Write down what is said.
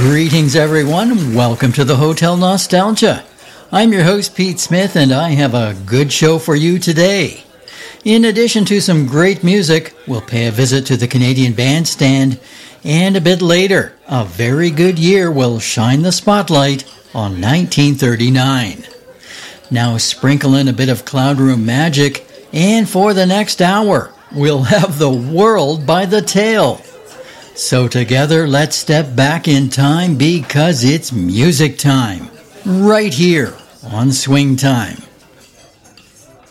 Greetings, everyone. Welcome to the Hotel Nostalgia. I'm your host, Pete Smith, and I have a good show for you today. In addition to some great music, we'll pay a visit to the Canadian Bandstand, and a bit later, a very good year will shine the spotlight on 1939. Now sprinkle in a bit of Cloud Room magic, and for the next hour, we'll have the world by the tail. So together, let's step back in time because it's music time, right here on Swing Time.